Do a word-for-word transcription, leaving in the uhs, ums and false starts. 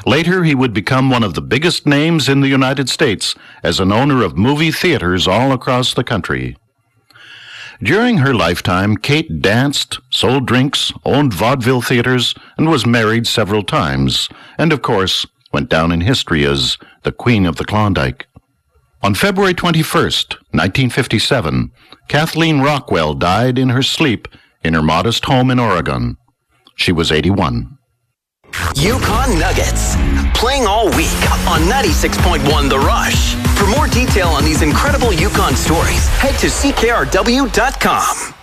Later, he would become one of the biggest names in the United States as an owner of movie theaters all across the country. During her lifetime, Kate danced, sold drinks, owned vaudeville theaters, and was married several times, and of course, went down in history as the Queen of the Klondike. On February twenty-first, nineteen fifty-seven, Kathleen Rockwell died in her sleep in her modest home in Oregon. She was eighty-one. Yukon Nuggets, playing all week on ninety-six point one The Rush. For more detail on these incredible Yukon stories, head to C K R W dot com.